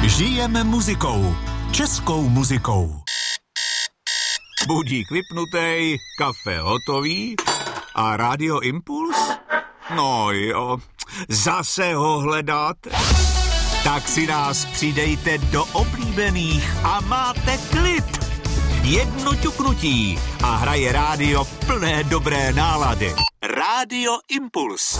Žijeme muzikou. Českou muzikou. Budík vypnutej, kafe hotový a Radio Impuls? No jo, zase ho hledáte? Tak si nás přidejte do oblíbených a máte klid. Jedno ťuknutí a hraje rádio plné dobré nálady. Radio Impuls.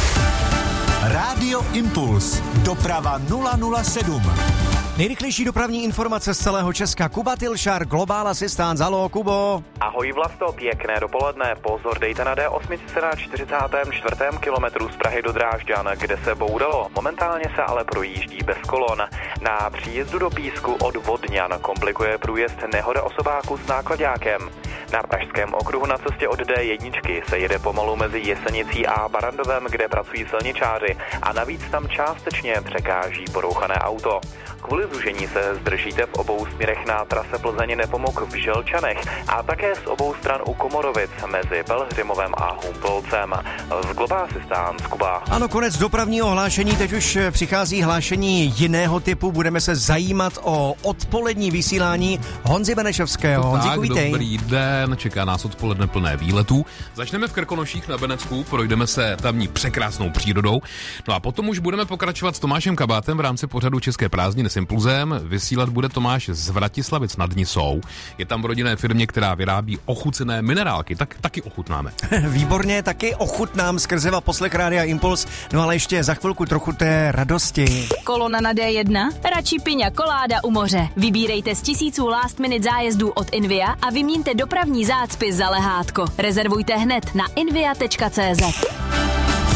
Radio Impuls. Doprava 007. Nejrychlejší dopravní informace z celého Česka. Kuba Tilšar, Global Assistance. Haló, Kubo. Ahoj Vlasto, pěkné dopoledne. Pozor, dejte na D8 na 44. kilometru z Prahy do Drážďan, kde se bouralo. Momentálně se ale projíždí bez kolon. Na příjezdu do Písku od Vodňan komplikuje průjezd nehoda osobáku s náklaďákem. Na pražském okruhu na cestě od D1 se jede pomalu mezi Jesenicí a Barandovem, kde pracují silničáři a navíc tam částečně překáží porouchané auto. Kvůli zúžení se zdržíte v obou směrech na trase Plzeň-Nepomuk v Želčanech a také z obou stran u Komorovic mezi Pelhřimovem a Humpolcem. Z Global Assistance, Kuba. Ano, konec dopravního hlášení, teď už přichází hlášení jiného typu. Budeme se zajímat o odpolední vysílání Honzy Benešovského. Honzíku, vítej. Dobrý den, čeká nás odpoledne plné výletů. Začneme v Krkonoších na Benecku, projdeme se tamní překrásnou přírodou. No a potom už budeme pokračovat s Tomášem Kabátem v rámci pořadu České prázdniny s Impulzem. Vysílat bude Tomáš z Vratislavic nad Nisou. Je tam v rodinné firmě, která vyrábí ochucené minerálky. Taky ochutnáme. Výborně, taky ochutnám skrze poslech Rádia Impuls. No ale ještě za chvilku trochu té radosti. Kolona na D1? Radši piňa koláda u moře. Vybírejte z tisíců last minute zájezdů od Invia a vyměňte dopravní zácpy za lehátko. Rezervujte hned na invia.cz.